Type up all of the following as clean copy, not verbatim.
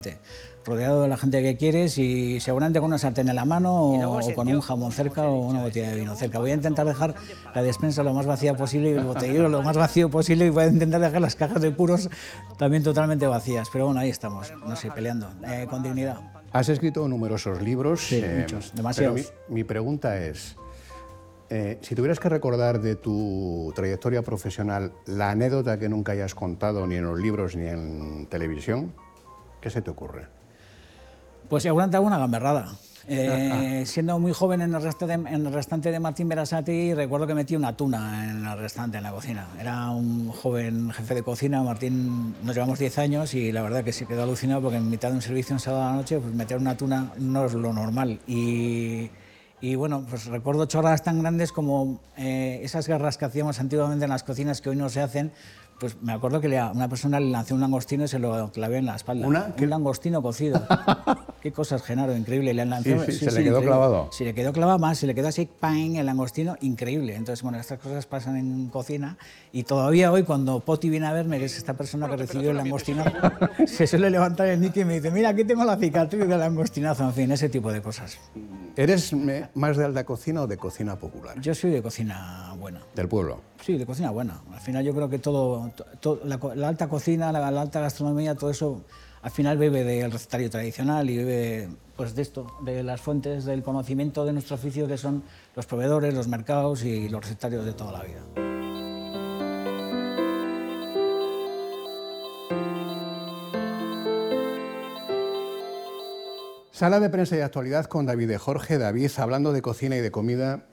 rodeado de la gente que quieres y seguramente con una sartén en la mano o con un jamón cerca o una botella de vino cerca. Voy a intentar dejar la despensa lo más vacía posible y el botellero lo más vacío posible y voy a intentar dejar las cajas de puros también totalmente vacías. Pero bueno, ahí estamos, no sé, peleando con dignidad. Has escrito numerosos libros. Sí, muchos, demasiados. Pero mi pregunta es, si tuvieras que recordar de tu trayectoria profesional la anécdota que nunca hayas contado ni en los libros ni en televisión, ¿qué se te ocurre? Pues seguramente hago una gamberrada. Siendo muy joven en el restaurante de Martín Berasategui, recuerdo que metí una tuna en el restaurante, en la cocina. Era un joven jefe de cocina, Martín, nos llevamos 10 años y la verdad que se quedó alucinado porque en mitad de un servicio en sábado a la noche, pues meter una tuna no es lo normal. Y bueno, pues recuerdo chorradas tan grandes como esas guerras que hacíamos antiguamente en las cocinas que hoy no se hacen. Pues me acuerdo que una persona le lancé un langostino y se lo clavé en la espalda. Un langostino cocido. Qué cosas, Genaro, increíble. Le lancé, se le quedó clavado. Se le quedó clavado más, se le quedó así, ¡pang!, el langostino, increíble. Entonces, bueno, estas cosas pasan en cocina y todavía hoy cuando Poti viene a verme, que es esta persona que recibió el langostino, se suele levantar el nick y me dice, mira, aquí tengo la cicatriz del langostinazo, en fin, ese tipo de cosas. ¿Eres más de alta cocina o de cocina popular? Yo soy de cocina buena. ¿Del pueblo? Sí, de cocina buena. Al final yo creo que la alta cocina, la alta gastronomía, todo eso al final bebe del recetario tradicional y bebe pues, de esto, de las fuentes del conocimiento de nuestro oficio que son los proveedores, los mercados y los recetarios de toda la vida. Sala de prensa y actualidad con David de Jorge. David, hablando de cocina y de comida,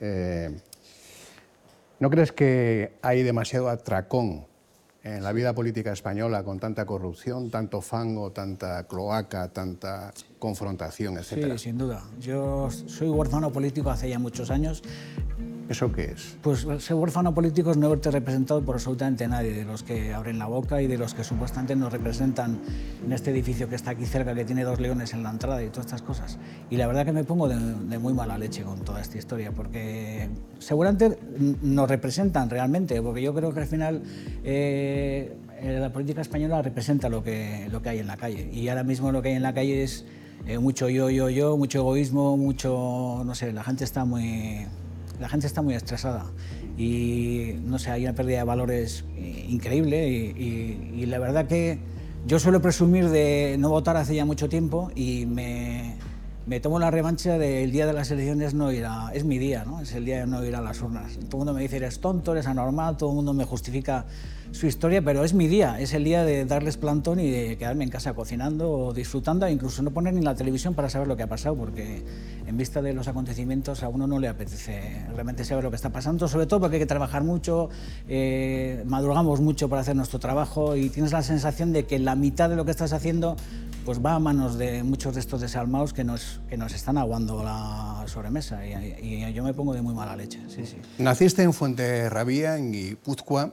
¿no crees que hay demasiado atracón en la vida política española con tanta corrupción, tanto fango, tanta cloaca, tanta confrontación, etcétera? Sí, sin duda. Yo soy huérfano político hace ya muchos años. ¿Eso qué es? Pues ser huérfano político es no verte representado por absolutamente nadie, de los que abren la boca y de los que supuestamente nos representan en este edificio que está aquí cerca, que tiene 2 leones en la entrada y todas estas cosas. Y la verdad que me pongo de muy mala leche con toda esta historia, porque seguramente nos representan realmente, porque yo creo que al final la política española representa lo que hay en la calle. Y ahora mismo lo que hay en la calle es mucho yo, mucho egoísmo, mucho, no sé, la gente está muy estresada y no sé, hay una pérdida de valores increíble y la verdad que yo suelo presumir de no votar hace ya mucho tiempo y me tomo la revancha del día de las elecciones no ir a... Es mi día, ¿no? Es el día de no ir a las urnas. Todo el mundo me dice, eres tonto, eres anormal, todo el mundo me justifica su historia, pero es mi día, es el día de darles plantón y de quedarme en casa cocinando o disfrutando, e incluso no poner ni la televisión para saber lo que ha pasado, porque en vista de los acontecimientos a uno no le apetece realmente saber lo que está pasando, sobre todo porque hay que trabajar mucho, madrugamos mucho para hacer nuestro trabajo y tienes la sensación de que la mitad de lo que estás haciendo pues va a manos de muchos de estos desalmados que nos están aguando la sobremesa y yo me pongo de muy mala leche. Sí, sí. Naciste en Fuenterrabía, en Guipúzcoa.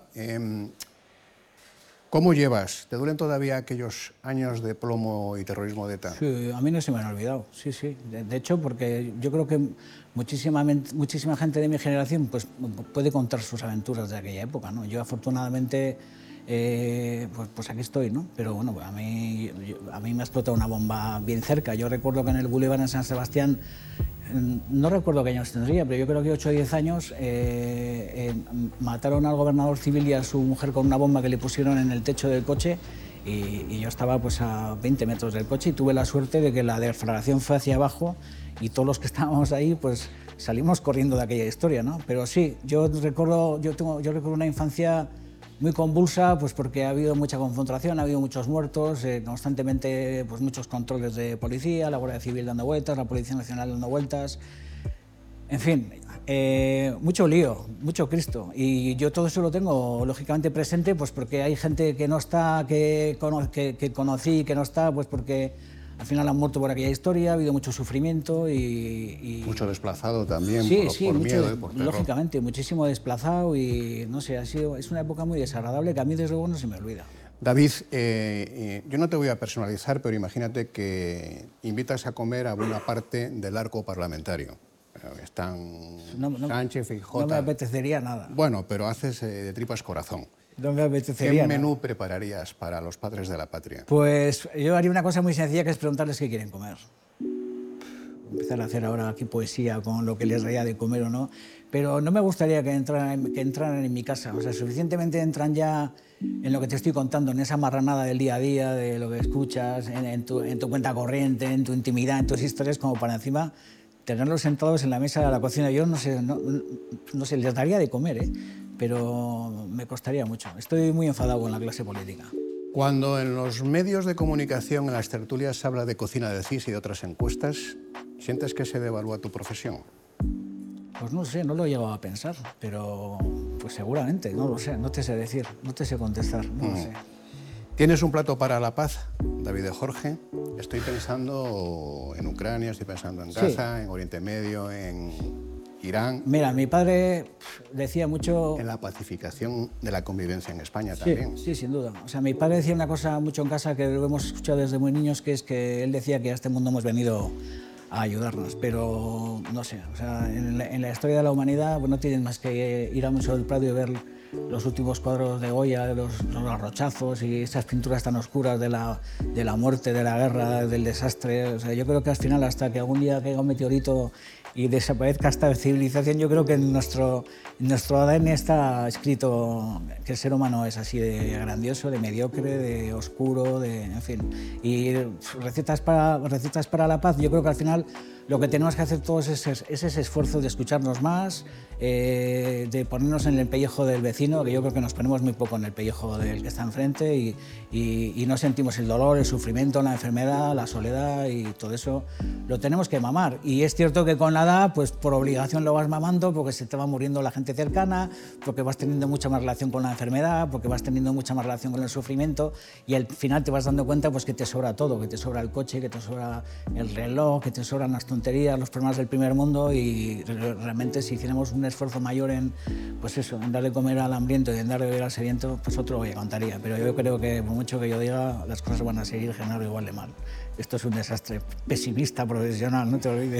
¿Cómo llevas? ¿Te duelen todavía aquellos años de plomo y terrorismo de ETA? Sí, a mí no se me han olvidado, sí, sí. De hecho, porque yo creo que muchísima gente de mi generación pues, puede contar sus aventuras de aquella época, ¿no? Yo afortunadamente pues aquí estoy, ¿no? Pero bueno, a mí me ha explotado una bomba bien cerca. Yo recuerdo que en el Boulevard en San Sebastián, no recuerdo qué años tendría, pero yo creo que 8 o 10 años, mataron al gobernador civil y a su mujer con una bomba que le pusieron en el techo del coche y yo estaba pues a 20 metros del coche y tuve la suerte de que la deflagración fue hacia abajo y todos los que estábamos ahí pues salimos corriendo de aquella historia, ¿no? Pero sí, yo recuerdo una infancia muy convulsa, pues porque ha habido mucha confrontación, ha habido muchos muertos, constantemente pues muchos controles de policía, la Guardia Civil dando vueltas, la Policía Nacional dando vueltas, en fin, mucho lío, mucho Cristo. Y yo todo eso lo tengo lógicamente presente, pues porque hay gente que no está, que conocí, que no está, pues porque al final han muerto por aquella historia, ha habido mucho sufrimiento y mucho desplazado también, sí, por mucho, miedo y por terror. Lógicamente, muchísimo desplazado y no sé, es una época muy desagradable que a mí desde luego no se me olvida. David, yo no te voy a personalizar, pero imagínate que invitas a comer a buena parte del arco parlamentario. Están Sánchez, Feijóo. No me apetecería nada. Bueno, pero haces de tripas corazón. No me apetecería. ¿Qué menú ¿no? prepararías para los padres de la patria? Pues yo haría una cosa muy sencilla, que es preguntarles qué quieren comer. Empezar a hacer ahora aquí poesía con lo que les daría de comer o no, pero no me gustaría que entraran en mi casa. O sea, suficientemente entran ya en lo que te estoy contando, en esa marranada del día a día, de lo que escuchas, en tu cuenta corriente, en tu intimidad, en tus historias, como para encima tenerlos sentados en la mesa de la cocina. Yo no sé, les daría de comer, pero me costaría mucho. Estoy muy enfadado con la clase política. Cuando en los medios de comunicación, en las tertulias, se habla de cocina del CIS y de otras encuestas, ¿sientes que se devalúa tu profesión? Pues no sé, no lo he llegado a pensar, pero pues seguramente, no lo sé, no te sé decir, no te sé contestar, no lo sé. ¿Tienes un plato para la paz, David de Jorge? Estoy pensando en Ucrania, estoy pensando en Gaza, en Oriente Medio, en Irán. Mira, mi padre decía mucho... En la pacificación de la convivencia en España también. Sí, sin duda. O sea, mi padre decía una cosa mucho en casa que lo hemos escuchado desde muy niños, que es que él decía que a este mundo hemos venido a ayudarnos, pero no sé, o sea, en la historia de la humanidad pues no tienes más que ir al Museo del Prado y ver los últimos cuadros de Goya, los arrochazos y esas pinturas tan oscuras de la muerte, de la guerra, del desastre. O sea, yo creo que al final, hasta que algún día caiga un meteorito y desaparezca esta civilización, yo creo que en nuestro ADN está escrito que el ser humano es así de grandioso, de mediocre, de oscuro, en fin. Y recetas para la paz, yo creo que al final lo que tenemos que hacer todos es ese esfuerzo de escucharnos más, de ponernos en el pellejo del vecino, que yo creo que nos ponemos muy poco en el pellejo del que está enfrente y no sentimos el dolor, el sufrimiento, la enfermedad, la soledad y todo eso lo tenemos que mamar. Y es cierto que con la edad, pues por obligación lo vas mamando, porque se te va muriendo la gente cercana, porque vas teniendo mucha más relación con la enfermedad, porque vas teniendo mucha más relación con el sufrimiento y al final te vas dando cuenta pues que te sobra todo, que te sobra el coche, que te sobra el reloj, que te sobran las tonterías, los problemas del primer mundo y realmente si hiciéramos un esfuerzo mayor en, pues eso, en darle comer al hambriento y en darle beber al sediento, pues otro lo contaría. Pero yo creo que por mucho que yo diga, las cosas van a seguir generando igual de mal. Esto es un desastre pesimista profesional, no te olvides.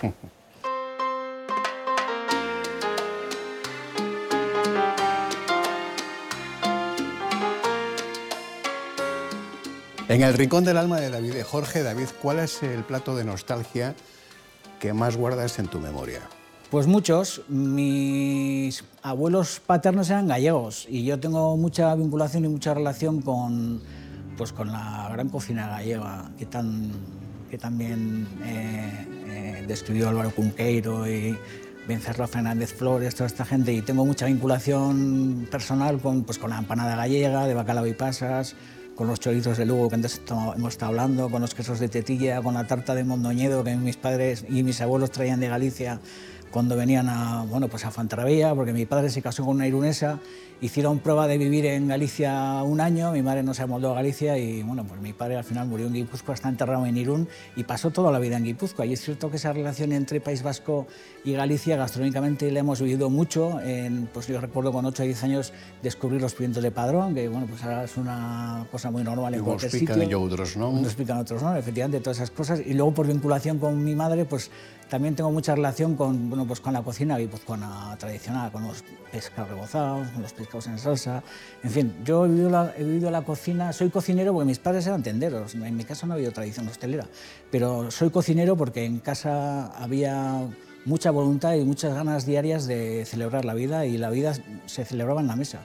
En el rincón del alma de David de Jorge, David, ¿cuál es el plato de nostalgia que más guardas en tu memoria? Pues muchos. Mis abuelos paternos eran gallegos y yo tengo mucha vinculación y mucha relación con la gran cocina gallega que también describió Álvaro Cunqueiro y Vencerlo Fernández Flores, toda esta gente, y tengo mucha vinculación personal con la empanada gallega, de bacalao y pasas, con los chorizos de Lugo que antes hemos estado hablando, con los quesos de Tetilla, con la tarta de Mondoñedo que mis padres y mis abuelos traían de Galicia cuando venían a Fuenterrabía, porque mi padre se casó con una irunesa, hicieron prueba de vivir en Galicia un año, mi madre no se amoldó a Galicia y pues mi padre al final murió en Guipúzcoa, está enterrado en Irún y pasó toda la vida en Guipúzcoa. Y es cierto que esa relación entre País Vasco y Galicia gastronómicamente la hemos vivido mucho. Pues yo recuerdo con 8 o 10 años descubrir los pimientos de Padrón, que pues ahora es una cosa muy normal en cualquier sitio. Nos explican otros, ¿no? Nos explican otros, ¿no? Efectivamente, todas esas cosas. Y luego por vinculación con mi madre, pues también tengo mucha relación con la cocina guipuzcoana tradicional, con los pescados rebozados, con los pescados en salsa. En fin, yo he vivido la cocina, soy cocinero porque mis padres eran tenderos. En mi casa no ha habido tradición hostelera, pero soy cocinero porque en casa había mucha voluntad y muchas ganas diarias de celebrar la vida y la vida se celebraba en la mesa.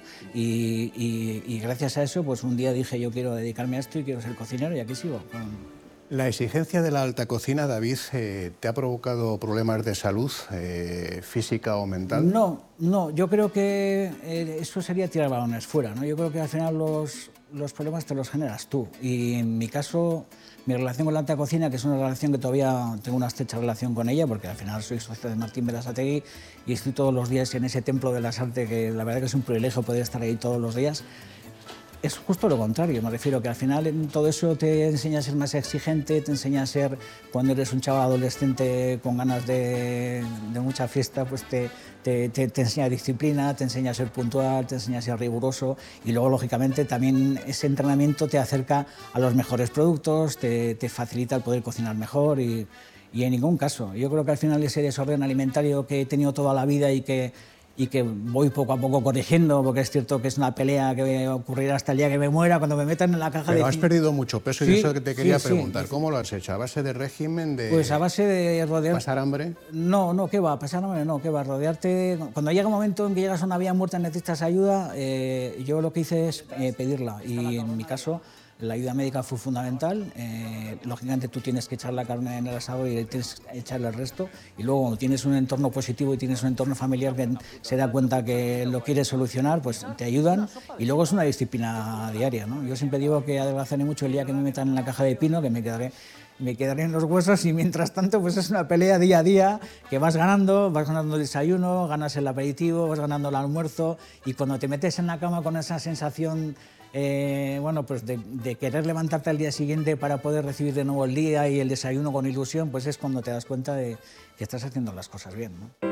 Y gracias a eso, pues un día dije yo quiero dedicarme a esto y quiero ser cocinero y aquí sigo. ¿La exigencia de la alta cocina, David, te ha provocado problemas de salud física o mental? No, yo creo que eso sería tirar balones fuera, ¿no? Yo creo que al final los problemas te los generas tú. Y en mi caso, mi relación con la alta cocina, que es una relación que todavía tengo una estrecha relación con ella, porque al final soy socio de Martín Berasategui y estoy todos los días en ese templo de las artes, que la verdad que es un privilegio poder estar ahí todos los días. Es justo lo contrario, me refiero que al final en todo eso te enseña a ser más exigente, te enseña a ser, cuando eres un chaval adolescente con ganas de mucha fiesta, pues te enseña disciplina, te enseña a ser puntual, te enseña a ser riguroso y luego lógicamente también ese entrenamiento te acerca a los mejores productos, te facilita el poder cocinar mejor y en ningún caso. Yo creo que al final ese desorden alimentario que he tenido toda la vida y que y que voy poco a poco corrigiendo, porque es cierto que es una pelea que ocurrirá hasta el día que me muera, cuando me metan en la caja Pero de... has perdido mucho peso Sí, y eso que te quería sí. preguntar. ¿Cómo lo has hecho? ¿A base de régimen, de Pues a base de rodear... pasar hambre? No, ¿qué va? Pasar hambre no, ¿qué va? Rodearte... Cuando llega un momento en que llegas a una vía muerta y necesitas ayuda, yo lo que hice es pedirla. Y en mi caso, la ayuda médica fue fundamental. Lógicamente tú tienes que echar la carne en el asador y tienes que echarle el resto. Y luego cuando tienes un entorno positivo y tienes un entorno familiar que se da cuenta que lo quieres solucionar, pues te ayudan. Y luego es una disciplina diaria, ¿no? Yo siempre digo que adelgazaré mucho el día que me metan en la caja de pino, que me quedaré en los huesos, y mientras tanto pues es una pelea día a día, que vas ganando el desayuno, ganas el aperitivo, vas ganando el almuerzo, y cuando te metes en la cama con esa sensación bueno, pues de querer levantarte al día siguiente para poder recibir de nuevo el día y el desayuno con ilusión, pues es cuando te das cuenta de que estás haciendo las cosas bien, ¿no?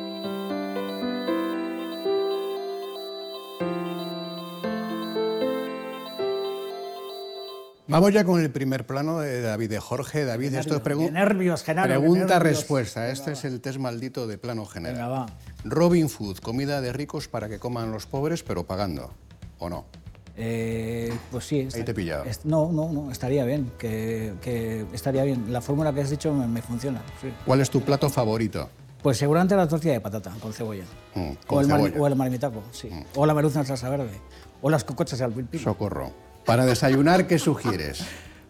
Vamos ya con el primer plano de David de Jorge. David, esto es nervios, Genaro, pregunta-respuesta. Este es el test maldito de plano general. Venga, va. Robin Food, comida de ricos para que coman los pobres, pero pagando, ¿o no? Pues sí. Ahí te he pillado. No, estaría bien, que estaría bien. La fórmula que has dicho me funciona. Sí. ¿Cuál es tu plato favorito? Pues seguramente la tortilla de patata con cebolla. O el marmitaco, sí. O la merluza en salsa verde. O las cocochas al pil. Socorro. Para desayunar, ¿qué sugieres?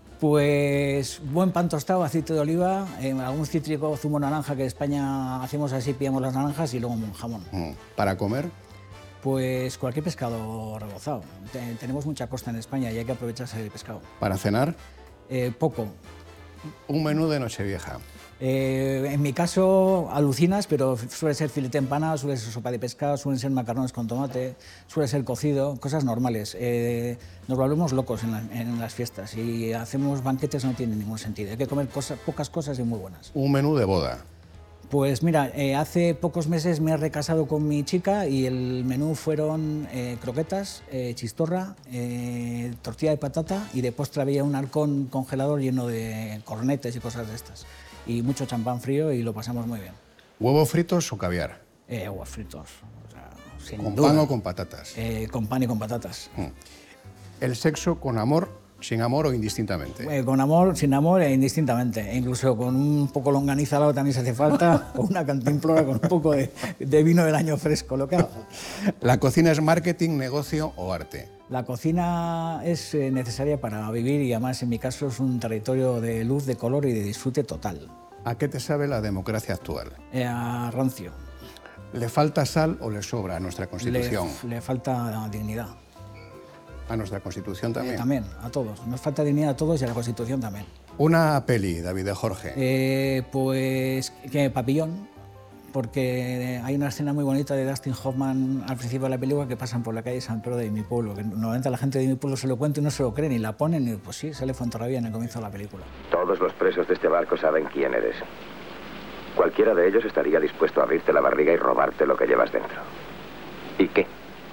Pues buen pan tostado, aceite de oliva, algún cítrico, zumo naranja, que en España hacemos así, pillamos las naranjas, y luego un jamón. ¿Para comer? Pues cualquier pescado rebozado. Tenemos mucha costa en España y hay que aprovecharse del pescado. ¿Para cenar? Poco. Un menú de Nochevieja. En mi caso alucinas, pero suele ser filete empanado, suele ser sopa de pescado, suelen ser macarrones con tomate, suele ser cocido, cosas normales. Nos volvemos locos en las fiestas, y hacemos banquetes, no tiene ningún sentido. Hay que comer pocas cosas y muy buenas. Un menú de boda. Pues mira, hace pocos meses me he recasado con mi chica y el menú fueron croquetas, chistorra, tortilla de patata, y de postre había un halcón congelador lleno de cornetes y cosas de estas. Y mucho champán frío, y lo pasamos muy bien. ¿Huevos fritos o caviar? Huevos fritos. O sea, sin ¿Con duda. pan o con patatas? Con pan y con patatas. ¿El sexo con amor, sin amor o indistintamente? Con amor, sin amor e indistintamente. E incluso con un poco longaniza al lado también se hace falta, o una cantimplora con un poco de vino del año fresco, lo que haga. ¿La cocina es marketing, negocio o arte? La cocina es necesaria para vivir, y además en mi caso es un territorio de luz, de color y de disfrute total. ¿A qué te sabe la democracia actual? A rancio. ¿Le falta sal o le sobra a nuestra Constitución? Le falta dignidad. ¿A nuestra Constitución también? También, a todos. Nos falta dignidad a todos, y a la Constitución también. Una peli, David de Jorge. Pues Papillón, porque hay una escena muy bonita de Dustin Hoffman al principio de la película, que pasan por la calle San Pedro de mi pueblo, que normalmente la gente de mi pueblo se lo cuenta y no se lo creen, y la ponen, y pues sí, sale Fuenterrabía en el comienzo de la película. Todos los presos de este barco saben quién eres. Cualquiera de ellos estaría dispuesto a abrirte la barriga y robarte lo que llevas dentro. ¿Y qué?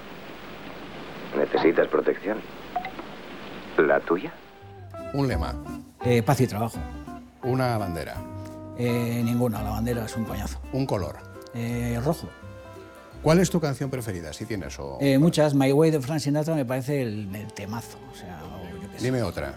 ¿Necesitas protección? ¿La tuya? Un lema. Paz y trabajo. Una bandera. Ninguna, la bandera es un coñazo. Un color. Rojo. ¿Cuál es tu canción preferida, si tienes? Muchas. My Way de Frank Sinatra me parece el temazo. O sea, yo qué sé. Dime otra.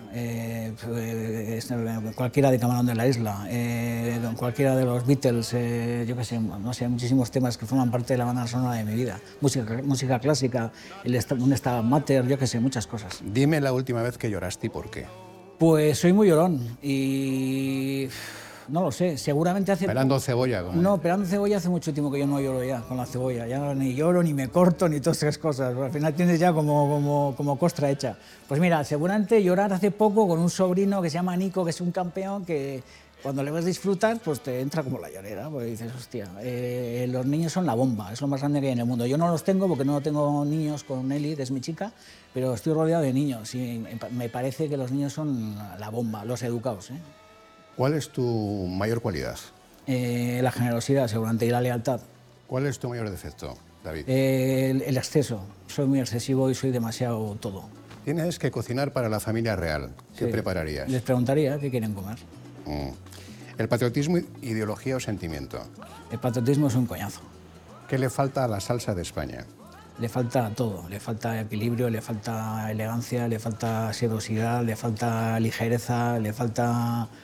Cualquiera de Camarón de la Isla, cualquiera de los Beatles, yo qué sé, no sé, muchísimos temas que forman parte de la banda sonora de mi vida. Música clásica, un Stabat Mater, yo qué sé, muchas cosas. Dime la última vez que lloraste y por qué. Pues soy muy llorón y... No lo sé, seguramente hace... ¿Pelando cebolla? No, pelando cebolla hace mucho tiempo que yo no lloro ya con la cebolla. Ya ni lloro, ni me corto, ni todas esas cosas. Al final tienes ya como costra hecha. Pues mira, seguramente llorar hace poco con un sobrino que se llama Nico, que es un campeón, que cuando le ves disfrutar, pues te entra como la llorera. Porque dices, hostia, los niños son la bomba, es lo más grande que hay en el mundo. Yo no los tengo porque no tengo niños con Eli, que es mi chica, pero estoy rodeado de niños y me parece que los niños son la bomba, los educados, ¿eh? ¿Cuál es tu mayor cualidad? La generosidad, seguramente, y la lealtad. ¿Cuál es tu mayor defecto, David? El exceso. Soy muy excesivo y soy demasiado todo. Tienes que cocinar para la familia real. ¿Qué prepararías? Les preguntaría qué quieren comer. ¿El patriotismo, ideología o sentimiento? El patriotismo es un coñazo. ¿Qué le falta a la salsa de España? Le falta todo, le falta equilibrio, le falta elegancia, le falta sedosidad, le falta ligereza, le falta